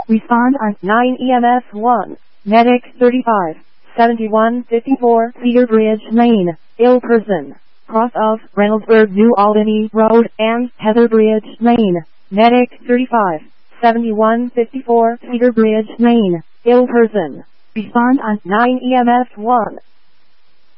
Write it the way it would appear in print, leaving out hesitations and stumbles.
Respond on 9 EMS 1. Medic 35. 7154 Cedar Bridge Lane, ill person. Cross of Reynoldsburg New Albany Road and Heather Bridge Lane. Medic 35. 7154 Cedar Bridge Lane, ill person. Respond on 9 EMS 1.